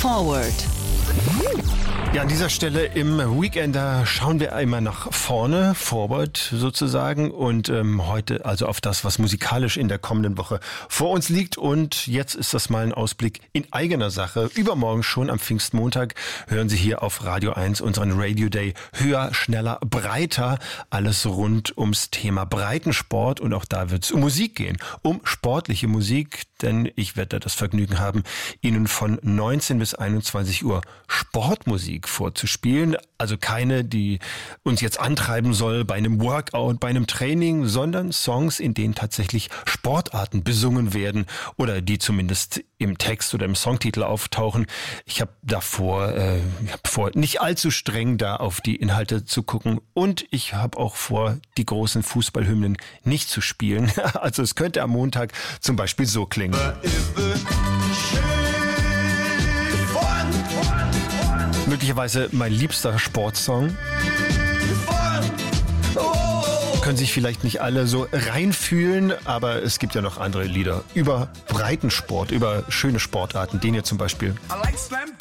Forward. Ja, an dieser Stelle im Weekender schauen wir einmal nach vorne, forward sozusagen, und heute also auf das, was musikalisch in der kommenden Woche vor uns liegt. Und jetzt ist das mal ein Ausblick in eigener Sache. Übermorgen schon am Pfingstmontag hören Sie hier auf Radio 1 unseren Radio Day Höher, Schneller, Breiter. Alles rund ums Thema Breitensport, und auch da wird es um Musik gehen, um sportliche Musik, denn ich werde das Vergnügen haben, Ihnen von 19 bis 21 Uhr Sportmusik vorzuspielen. Also keine, die uns jetzt antreiben soll bei einem Workout, bei einem Training, sondern Songs, in denen tatsächlich Sportarten besungen werden oder die zumindest im Text oder im Songtitel auftauchen. Ich habe vor, nicht allzu streng da auf die Inhalte zu gucken, und ich habe auch vor, die großen Fußballhymnen nicht zu spielen. Also es könnte am Montag zum Beispiel so klingen. Möglicherweise mein liebster Sportsong. Können sich vielleicht nicht alle so reinfühlen, aber es gibt ja noch andere Lieder über Breitensport, über schöne Sportarten, den hier zum Beispiel. I like slam